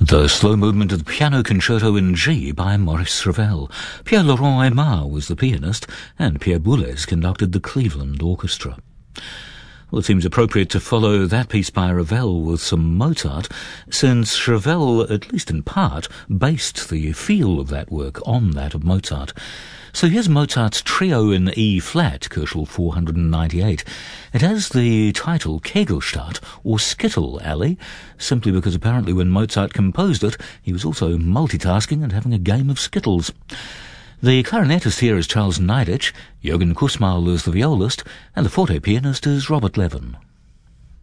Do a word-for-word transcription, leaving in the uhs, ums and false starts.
The slow movement of the Piano Concerto in G by Maurice Ravel. Pierre-Laurent Aimard was the pianist, and Pierre Boulez conducted the Cleveland Orchestra. Well, it seems appropriate to follow that piece by Ravel with some Mozart, since Ravel, at least in part, based the feel of that work on that of Mozart. So here's Mozart's Trio in E-flat, Köchel four ninety-eight. It has the title Kegelstadt, or Skittle Alley, simply because apparently when Mozart composed it, he was also multitasking and having a game of skittles. The clarinetist here is Charles Neidich, Jürgen Kussmaul is the violist, and the forte pianist is Robert Levin.